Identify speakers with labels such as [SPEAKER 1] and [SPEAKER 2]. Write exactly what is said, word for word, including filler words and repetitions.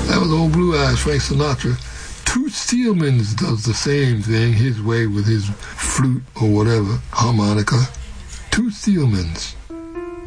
[SPEAKER 1] That was Old Blue Eyes, Frank Sinatra. Toots Thielemans does the same thing his way with his flute or whatever, harmonica. Toots Thielemans.